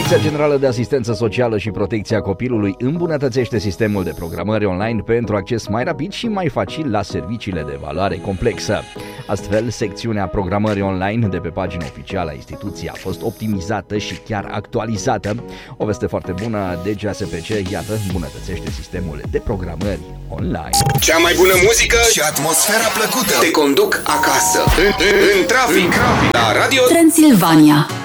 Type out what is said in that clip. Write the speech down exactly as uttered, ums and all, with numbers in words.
Direcția Generală de Asistență Socială și Protecția Copilului îmbunătățește sistemul de programări online pentru acces mai rapid și mai facil la serviciile de evaluare complexă. Astfel, secțiunea programării online de pe pagina oficială a instituției a fost optimizată și chiar actualizată. O veste foarte bună, D G A S P C, iată, îmbunătățește sistemul de programări online. Cea mai bună muzică și atmosfera plăcută te conduc acasă, în, în, în trafic, la Radio Transilvania.